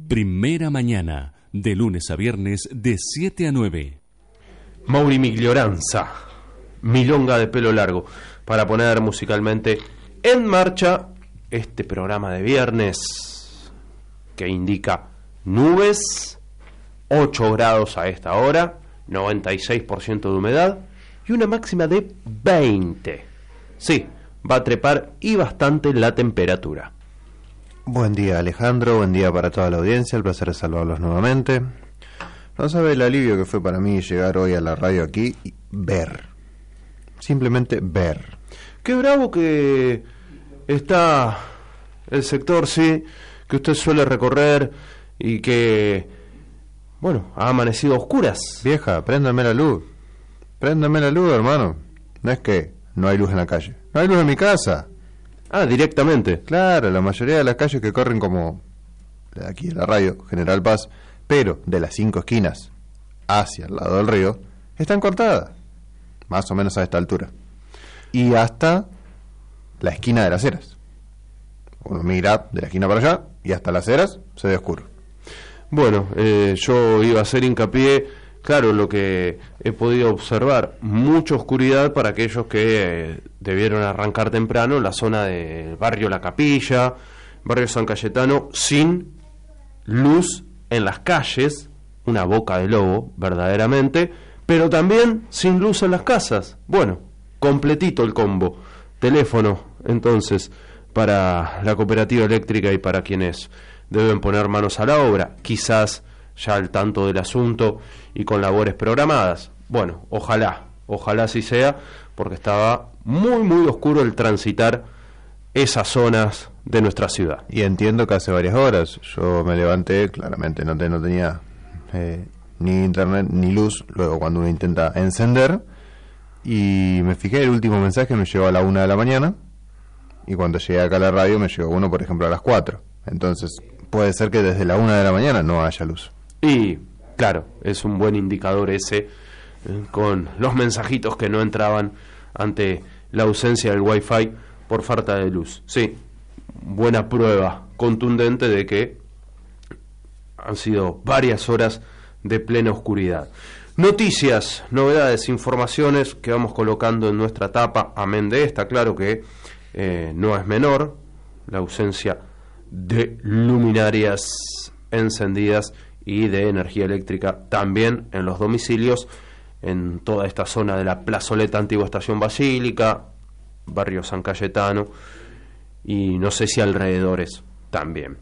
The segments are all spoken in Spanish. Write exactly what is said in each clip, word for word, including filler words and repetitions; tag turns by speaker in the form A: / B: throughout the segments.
A: Primera Mañana, de lunes a viernes de siete a nueve.
B: Mauri Miglioranza, Milonga de pelo largo, para poner musicalmente en marcha este programa de viernes que indica nubes, ocho grados a esta hora, noventa y seis por ciento de humedad y una máxima de veinte. Sí, va a trepar y bastante la temperatura.
C: Buen día, Alejandro, buen día para toda la audiencia, el placer de saludarlos nuevamente. No sabe el alivio que fue para mí llegar hoy a la radio aquí y ver, simplemente ver.
B: Qué bravo que está el sector, sí, que usted suele recorrer y que, bueno, ha amanecido a oscuras.
C: Vieja, préndame la luz, préndame la luz, hermano. No es que no hay luz en la calle, no hay luz en mi casa.
B: Ah, directamente.
C: Claro, la mayoría de las calles que corren como de aquí de la radio, General Paz, pero de las cinco esquinas hacia el lado del río, están cortadas, más o menos a esta altura. Y hasta la esquina de las Heras. Uno mira de la esquina para allá y hasta las Heras se ve oscuro.
B: Bueno, eh, yo iba a hacer hincapié, claro, lo que he podido observar, mucha oscuridad para aquellos que eh, debieron arrancar temprano, la zona del barrio La Capilla, barrio San Cayetano, sin luz en las calles, una boca de lobo, verdaderamente, pero también sin luz en las casas. Bueno, completito el combo. Teléfono, entonces, para la cooperativa eléctrica y para quienes deben poner manos a la obra, quizás ya al tanto del asunto y con labores programadas. Bueno, ojalá, ojalá así sea, porque estaba muy, muy oscuro el transitar esas zonas de nuestra ciudad.
C: Y entiendo que hace varias horas yo me levanté, claramente no, te, no tenía eh, ni internet ni luz, luego cuando uno intenta encender, y me fijé, el último mensaje me llegó a la una de la mañana, y cuando llegué acá a la radio me llegó uno, por ejemplo, a las cuatro. Entonces puede ser que desde la una de la mañana no haya luz.
B: Y claro, es un buen indicador ese, eh, con los mensajitos que no entraban ante la ausencia del wifi por falta de luz. Sí, buena prueba contundente de que han sido varias horas de plena oscuridad. Noticias, novedades, informaciones que vamos colocando en nuestra tapa, amén de esta, claro que eh, no es menor la ausencia de luminarias encendidas y de energía eléctrica también en los domicilios, en toda esta zona de la plazoleta Antigua Estación Basílica, barrio San Cayetano y no sé si alrededores también.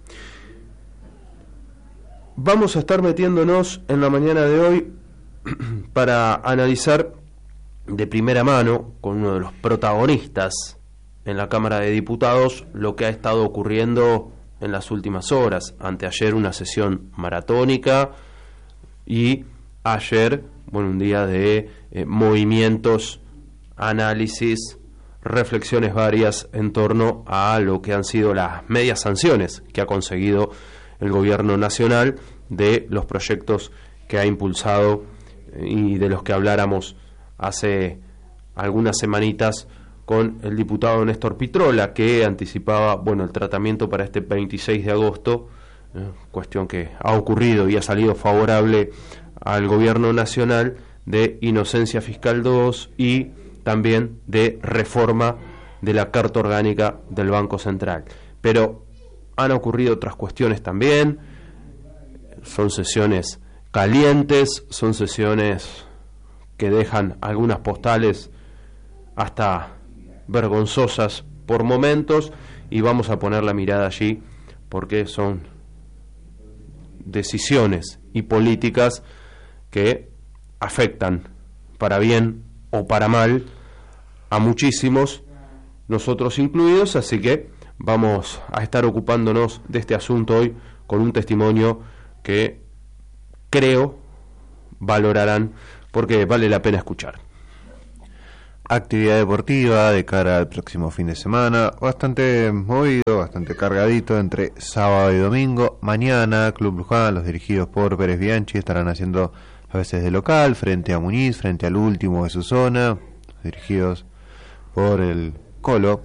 B: Vamos a estar metiéndonos en la mañana de hoy para analizar de primera mano con uno de los protagonistas en la Cámara de Diputados lo que ha estado ocurriendo en las últimas horas. Anteayer una sesión maratónica y ayer, bueno, un día de eh, movimientos, análisis, reflexiones varias en torno a lo que han sido las medias sanciones que ha conseguido el gobierno nacional de los proyectos que ha impulsado y de los que habláramos hace algunas semanitas con el diputado Néstor Pitrola, que anticipaba, bueno, el tratamiento para este veintiséis de agosto, eh, cuestión que ha ocurrido y ha salido favorable al gobierno nacional, de inocencia fiscal dos y también de reforma de la Carta Orgánica del Banco Central. Pero han ocurrido otras cuestiones también, son sesiones calientes, son sesiones que dejan algunas postales hasta vergonzosas por momentos, y vamos a poner la mirada allí porque son decisiones y políticas que afectan para bien o para mal a muchísimos, nosotros incluidos, así que vamos a estar ocupándonos de este asunto hoy con un testimonio que creo valorarán porque vale la pena escuchar.
C: Actividad deportiva de cara al próximo fin de semana, bastante movido, bastante cargadito entre sábado y domingo. Mañana, Club Luján, los dirigidos por Pérez Bianchi, estarán haciendo a veces de local, frente a Muñiz, frente al último de su zona, dirigidos por el Colo,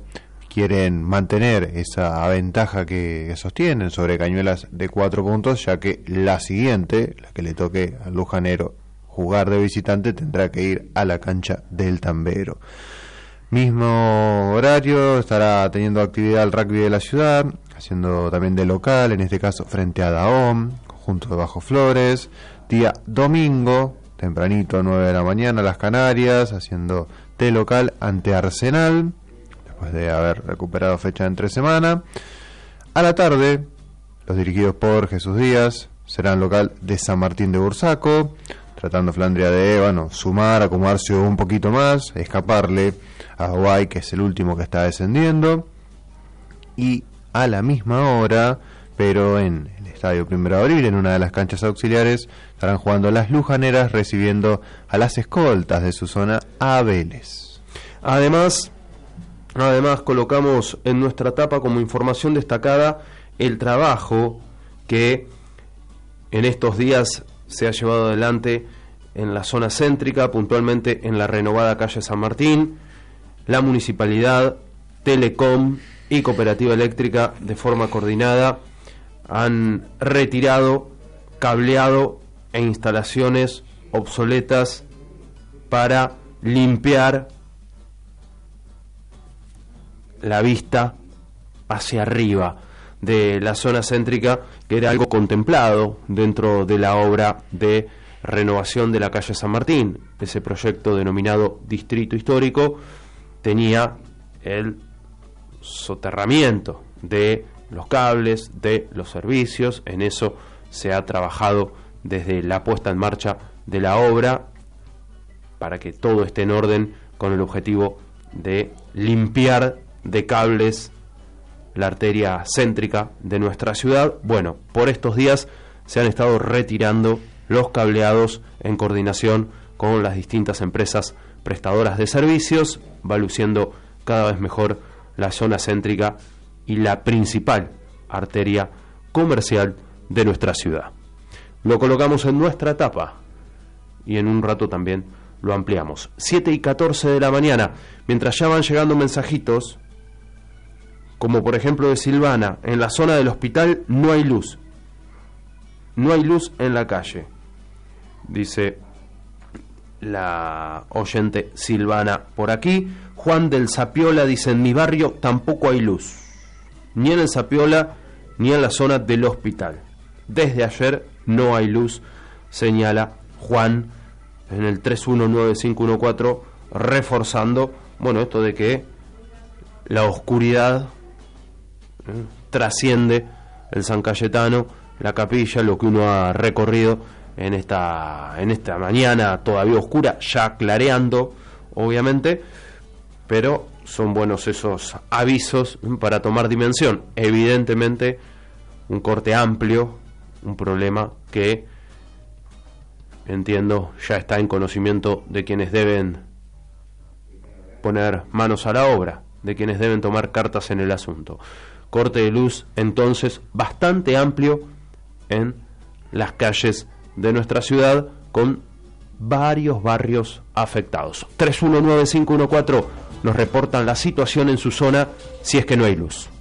C: quieren mantener esa ventaja que, que sostienen sobre Cañuelas de cuatro puntos, ya que la siguiente, la que le toque al Lujanero jugar de visitante, tendrá que ir a la cancha del Tambero. Mismo horario, estará teniendo actividad el rugby de la ciudad, haciendo también de local, en este caso frente a Dahom, conjunto de Bajo Flores. Día domingo, tempranito, nueve de la mañana, Las Canarias, haciendo de local ante Arsenal, después de haber recuperado fecha entre semana. A la tarde, los dirigidos por Jesús Díaz serán local de San Martín de Bursaco, tratando Flandria de, bueno, sumar, acomodarse un poquito más, escaparle a Hawaii, que es el último que está descendiendo. Y a la misma hora, pero en el Estadio Primero de Abril, en una de las canchas auxiliares, estarán jugando las Lujaneras, recibiendo a las escoltas de su zona, a Vélez.
B: Además, además colocamos en nuestra tapa como información destacada el trabajo que en estos días se ha llevado adelante en la zona céntrica, puntualmente en la renovada calle San Martín. La municipalidad, Telecom y Cooperativa Eléctrica, de forma coordinada, han retirado cableado e instalaciones obsoletas para limpiar la vista hacia arriba de la zona céntrica, que era algo contemplado dentro de la obra de renovación de la calle San Martín. Ese proyecto denominado Distrito Histórico tenía el soterramiento de los cables, de los servicios. En eso se ha trabajado desde la puesta en marcha de la obra para que todo esté en orden, con el objetivo de limpiar de cables la arteria céntrica de nuestra ciudad. Bueno, por estos días se han estado retirando los cableados en coordinación con las distintas empresas prestadoras de servicios, va luciendo cada vez mejor la zona céntrica y la principal arteria comercial de nuestra ciudad. Lo colocamos en nuestra tapa y en un rato también lo ampliamos. siete y catorce de la mañana, mientras ya van llegando mensajitos, como por ejemplo de Silvana: en la zona del hospital no hay luz, no hay luz en la calle, dice la oyente Silvana por aquí. Juan del Zapiola dice: en mi barrio tampoco hay luz, ni en el Zapiola ni en la zona del hospital. Desde ayer no hay luz, señala Juan en el tres uno nueve cinco uno cuatro, reforzando, bueno, esto de que la oscuridad eh, trasciende el San Cayetano, la capilla, lo que uno ha recorrido en esta, en esta mañana todavía oscura, ya clareando, obviamente, pero son buenos esos avisos para tomar dimensión. Evidentemente, un corte amplio, un problema que, entiendo, ya está en conocimiento de quienes deben poner manos a la obra, de quienes deben tomar cartas en el asunto. Corte de luz, entonces, bastante amplio en las calles de nuestra ciudad, con varios barrios afectados. tres uno nueve cinco uno cuatro nos reportan la situación en su zona, si es que no hay luz.